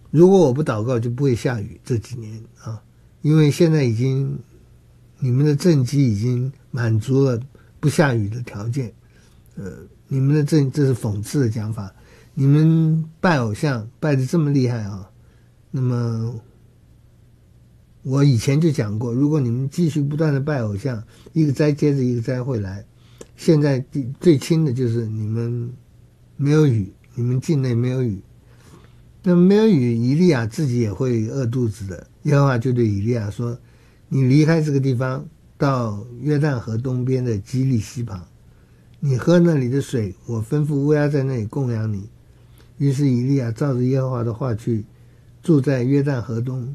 如果我不祷告，就不会下雨。这几年啊，因为现在已经你们的政绩已经满足了不下雨的条件。你们的这是讽刺的讲法。你们拜偶像拜得这么厉害啊，那么我以前就讲过，如果你们继续不断的拜偶像，一个灾接着一个灾会来。现在最轻的就是你们没有雨，你们境内没有雨。那么没有雨，以利亚自己也会饿肚子的。耶和华就对以利亚说，你离开这个地方，到约旦河东边的基利溪旁，你喝那里的水，我吩咐乌鸦在那里供养你。于是以利亚照着耶和华的话去，住在约旦河东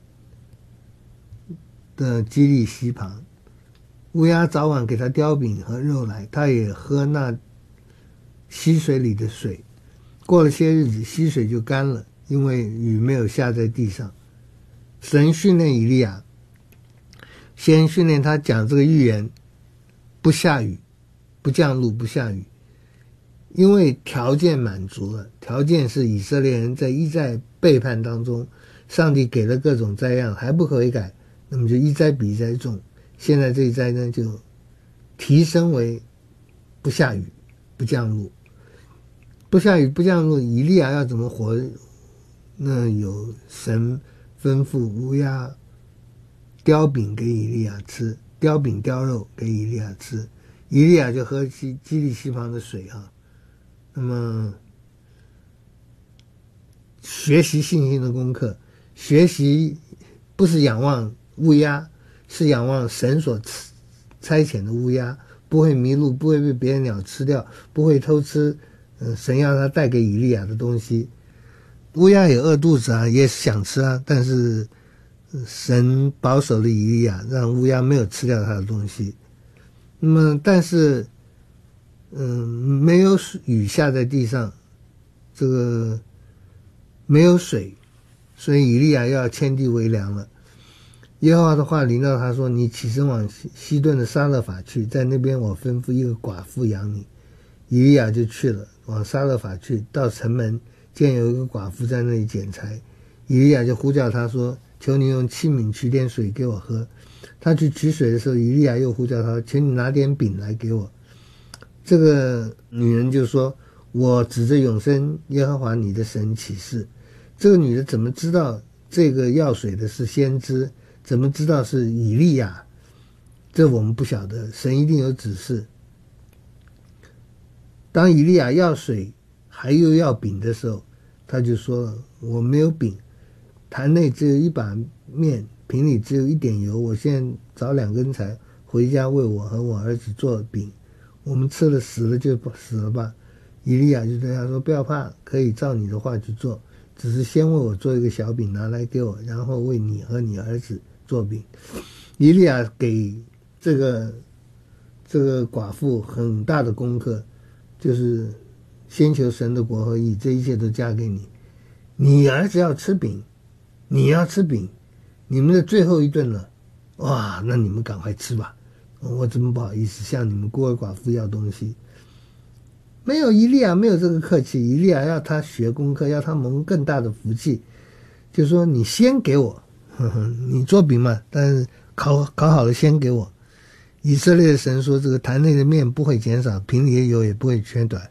的基利溪旁。乌鸦早晚给他叼饼和肉来，他也喝那溪水里的水。过了些日子，溪水就干了，因为雨没有下在地上。神训练以利亚，先训练他讲这个预言，不下雨，不降露，不下雨。因为条件满足了，条件是以色列人在一再背叛当中，上帝给了各种灾殃，还不悔改，那么就一灾比一灾重。现在这一灾呢，就提升为不下雨，不降露。不下雨不降露，以利亚要怎么活？那有神吩咐乌鸦叼饼给以利亚吃，叼饼叼肉给以利亚吃，以利亚就喝基利溪旁的水啊。那么学习信心的功课，学习不是仰望乌鸦，是仰望神所差遣的乌鸦，不会迷路，不会被别的鸟吃掉，不会偷吃神要他带给以利亚的东西。乌鸦也饿肚子啊，也想吃啊，但是神保守了以利亚，让乌鸦没有吃掉他的东西。那么但是没有雨下在地上，这个没有水，所以以利亚要迁地为粮了。耶和华的话临到他说，你起身往西顿的撒勒法去，在那边我吩咐一个寡妇养你。以利亚就去了，往撒勒法去，到城门见有一个寡妇在那里捡柴，以利亚就呼叫他说，求你用器皿取点水给我喝。他去取水的时候，以利亚又呼叫他，请你拿点饼来给我。这个女人就说，我指着永生耶和华你的神起誓。这个女的怎么知道这个要水的是先知？怎么知道是以利亚？这我们不晓得，神一定有指示。当以利亚要水还又要饼的时候，他就说了，我没有饼，坛内只有一把面，瓶里只有一点油，我现在找2根柴回家为我和我儿子做饼，我们吃了死了就死了吧。以利亚就对他说，不要怕，可以照你的话去做，只是先为我做一个小饼拿来给我，然后为你和你儿子做饼。以利亚给这个寡妇很大的功课，就是先求神的国和义，这一切都加给你。你儿子要吃饼，你要吃饼，你们的最后一顿了，哇，那你们赶快吃吧，我怎么不好意思向你们孤儿寡妇要东西。没有，以利亚没有这个客气，以利亚要他学功课，要他蒙更大的福气，就说你先给我，你做饼嘛，但是烤好了先给我。以色列的神说，这个坛内的面不会减少，瓶里的油也不会缺短。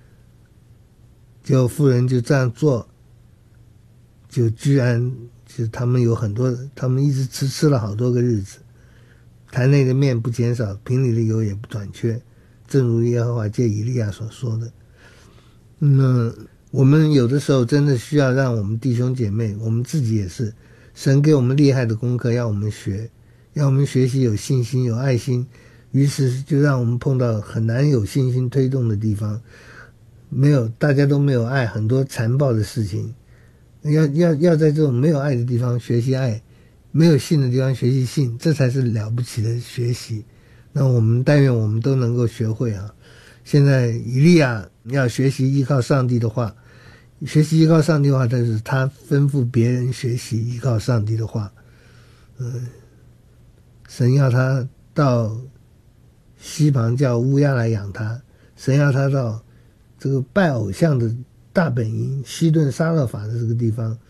就妇人就这样做，就居然就他们有很多，他们一直吃了好多个日子，坛内的面不减少，瓶里的油也不短缺，正如耶和华借以利亚所说的。那我们有的时候真的需要让我们弟兄姐妹，我们自己也是，神给我们厉害的功课要我们学，要我们学习有信心有爱心，于是就让我们碰到很难有信心推动的地方，没有，大家都没有爱，很多残暴的事情，要在这种没有爱的地方学习爱，没有信的地方学习信，这才是了不起的学习。那我们但愿我们都能够学会啊！现在以利亚要学习依靠上帝的话，学习依靠上帝的话，但是他吩咐别人学习依靠上帝的话。神要他到溪旁叫乌鸦来养他，神要他到这个拜偶像的大本营西顿撒勒法的这个地方